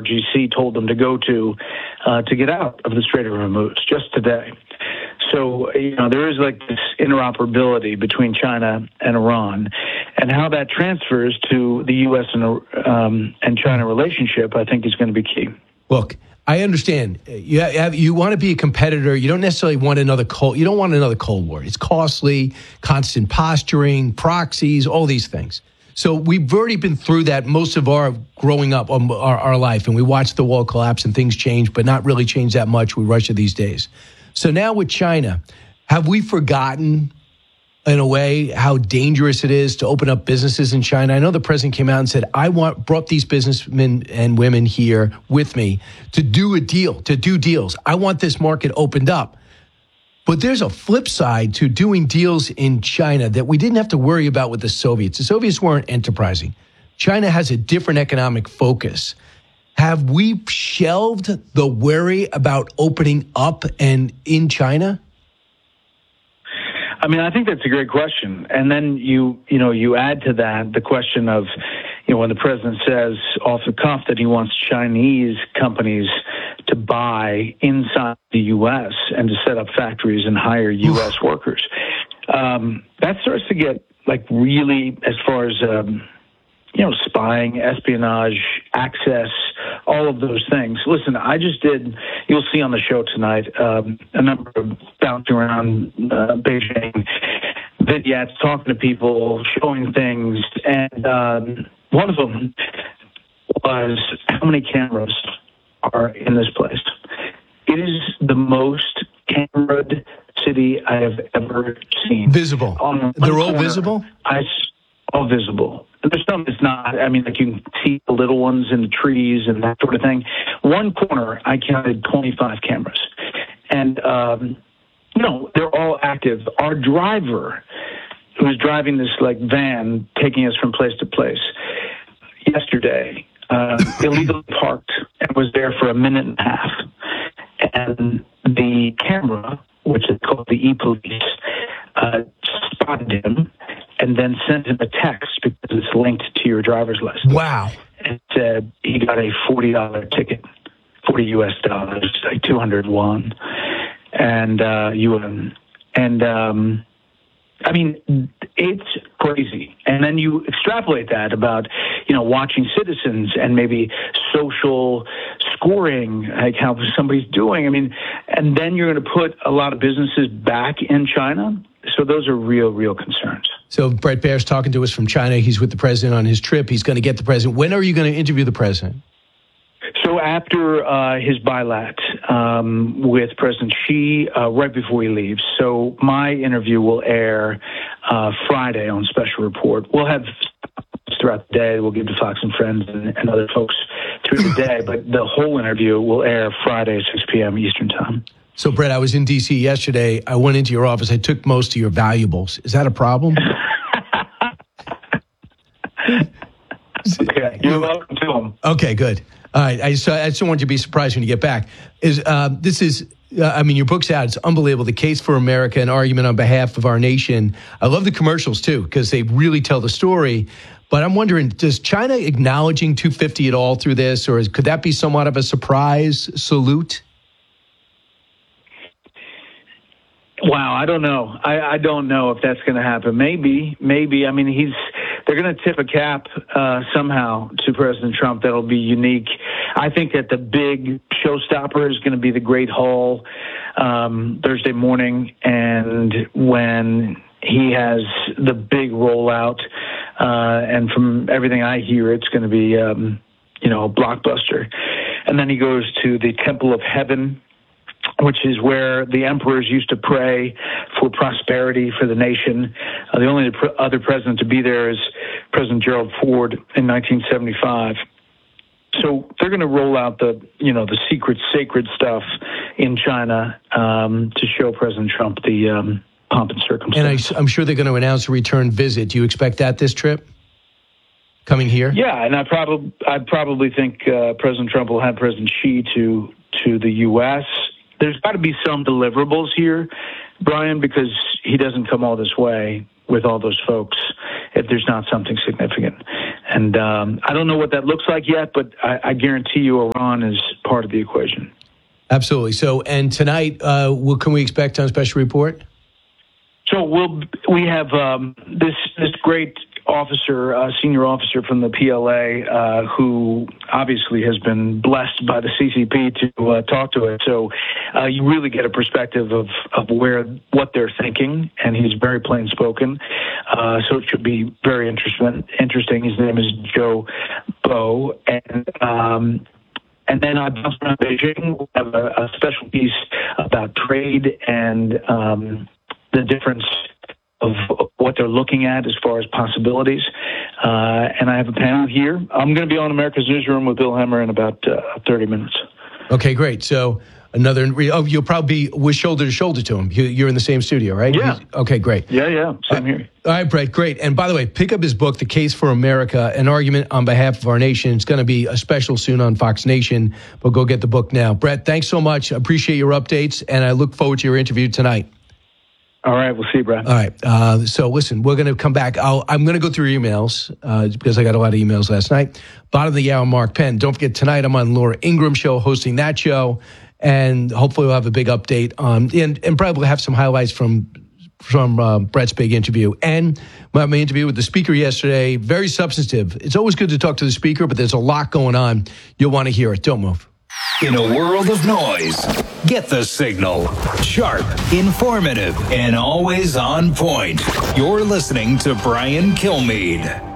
IRGC told them to go to get out of the Strait of Hormuz just today. So, there is like this interoperability between China and Iran, and how that transfers to the U.S. and China relationship, I think, is going to be key. Look, I understand. You want to be a competitor. You don't necessarily want another Cold. You don't want another Cold War. It's costly, constant posturing, proxies, all these things. So we've already been through that most of our growing up, our life, and we watched the wall collapse and things change, but not really change that much with Russia these days. So now with China, have we forgotten, in a way, how dangerous it is to open up businesses in China? I know the president came out and said, brought these businessmen and women here with me to do deals. I want this market opened up. But there's a flip side to doing deals in China that we didn't have to worry about with the Soviets. The Soviets weren't enterprising. China has a different economic focus. Have we shelved the worry about opening up and in China? I mean, I think that's a great question. And then you add to that the question of, when the president says off the cuff that he wants Chinese companies to buy inside the U.S. and to set up factories and hire U.S. workers. That starts to get really, as far as, spying, espionage, access, all of those things. Listen, you'll see on the show tonight, a number of bouncing around Beijing vignettes, talking to people, showing things, and one of them was how many cameras are in this place. It is the most cameraed city I have ever seen. Visible. They're all visible? All visible. There's some that's not. I mean, you can see the little ones in the trees and that sort of thing. One corner, I counted 25 cameras. And, they're all active. Our driver, who was driving this van, taking us from place to place, yesterday, illegally parked and was there for a minute and a half. And the camera, which is called the e-police, spotted him and then sent him a text because it's linked to your driver's license. Wow. And said he got a $40 ticket, $40 US, 201 and yuan. And I mean, it's crazy. And then you extrapolate that about, watching citizens and maybe social scoring, like how somebody's doing. I mean, and then you're going to put a lot of businesses back in China. So those are real concerns. So Bret Baier's talking to us from China. He's with the president on his trip. He's going to get the president. When are you going to interview the president? So after his bilat with President Xi, right before he leaves. So my interview will air Friday on Special Report. We'll have throughout the day. We'll give to Fox and Friends and other folks through the day. But the whole interview will air Friday at 6 p.m. Eastern Time. So, Bret, I was in D.C. yesterday. I went into your office. I took most of your valuables. Is that a problem? Okay, you're welcome to them. Okay, good. All right, I just don't want you to be surprised when you get back. Your book's out. It's unbelievable. The Case for America, an argument on behalf of our nation. I love the commercials, too, because they really tell the story. But I'm wondering, does China acknowledging 250 at all through this, or could that be somewhat of a surprise salute? Wow, I don't know. I don't know if that's going to happen. Maybe. I mean, they're going to tip a cap somehow to President Trump that'll be unique. I think that the big showstopper is going to be the Great Hall Thursday morning, and when he has the big rollout, and from everything I hear, it's going to be a blockbuster. And then he goes to the Temple of Heaven, which is where the emperors used to pray for prosperity for the nation. The only other president to be there is President Gerald Ford in 1975. So they're going to roll out the secret, sacred stuff in China to show President Trump the pomp and circumstance. And I'm sure they're going to announce a return visit. Do you expect that this trip? Coming here? Yeah, and I probably think President Trump will have President Xi to the U.S. There's got to be some deliverables here, Brian, because he doesn't come all this way with all those folks if there's not something significant. I don't know what that looks like yet, but I guarantee you Iran is part of the equation. Absolutely. So, and tonight, what can we expect on Special Report? So we have this great officer, senior officer from the PLA, who obviously has been blessed by the CCP to talk to it. So you really get a perspective of what they're thinking, and he's very plain spoken. So it should be very interesting. His name is Joe Bo, and then I bounced around Beijing. We'll have a special piece about trade and the difference of what they're looking at as far as possibilities. And I have a panel here. I'm going to be on America's Newsroom with Bill Hemmer in about 30 minutes. Okay, great. So you'll probably be with shoulder to shoulder to him. You're in the same studio, right? Yeah. Okay, great. Yeah, same here. All right, Brett, great. And by the way, pick up his book, The Case for America, An Argument on Behalf of Our Nation. It's going to be a special soon on Fox Nation, but go get the book now. Brett, thanks so much. I appreciate your updates, and I look forward to your interview tonight. All right, we'll see you, Brad. All right. So listen, we're going to come back. I'm going to go through your emails because I got a lot of emails last night. Bottom of the hour, Mark Penn. Don't forget, tonight I'm on Laura Ingraham show, hosting that show. And hopefully we'll have a big update on, and probably we'll have some highlights from Brett's big interview. And my interview with the speaker yesterday, very substantive. It's always good to talk to the speaker, but there's a lot going on. You'll want to hear it. Don't move. In a world of noise, get the signal. Sharp, informative, and always on point. You're listening to Brian Kilmeade.